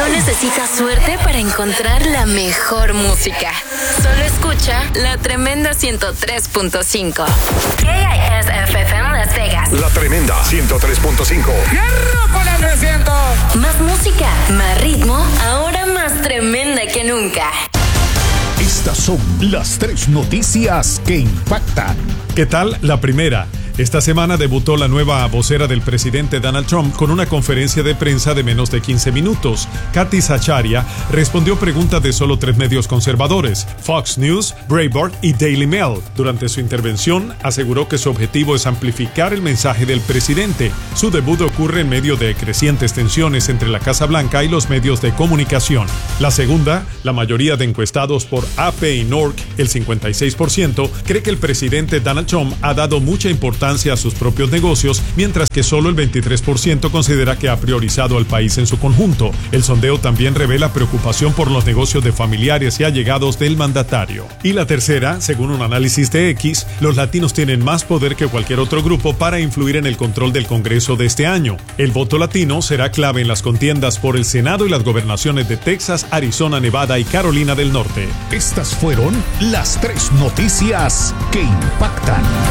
No necesitas suerte para encontrar la mejor música. Solo escucha La Tremenda 103.5. KISFM Las Vegas. La Tremenda 103.5. ¡Hierro con el 300! Más música, más ritmo, ahora más tremenda que nunca. Estas son las 3 noticias que impactan. ¿Qué tal? La primera. Esta semana debutó la nueva vocera del presidente Donald Trump con una conferencia de prensa de menos de 15 minutos. Kathy Sacharia respondió preguntas de solo 3 medios conservadores, Fox News, Breitbart y Daily Mail. Durante su intervención, aseguró que su objetivo es amplificar el mensaje del presidente. Su debut ocurre en medio de crecientes tensiones entre la Casa Blanca y los medios de comunicación. La segunda, la mayoría de encuestados por AP y NORC, el 56%, cree que el presidente Donald Trump ha dado mucha importancia a sus propios negocios, mientras que solo el 23% considera que ha priorizado al país en su conjunto. El sondeo también revela preocupación por los negocios de familiares y allegados del mandatario. Y la tercera, según un análisis de X, los latinos tienen más poder que cualquier otro grupo para influir en el control del Congreso de este año. El voto latino será clave en las contiendas por el Senado y las gobernaciones de Texas, Arizona, Nevada y Carolina del Norte. Estas fueron las 3 noticias que impactan.